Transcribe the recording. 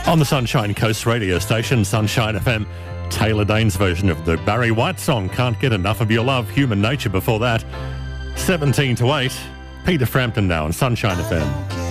On the Sunshine Coast radio station, Sunshine FM, Taylor Dane's version of the Barry White song, Can't Get Enough of Your Love, Human Nature before that. 17 to 8, Peter Frampton now on Sunshine FM.